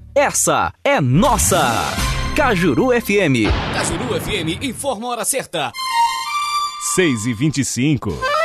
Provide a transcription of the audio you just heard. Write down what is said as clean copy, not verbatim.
essa é nossa. Cajuru FM. Cajuru FM informa a hora certa. 6h25.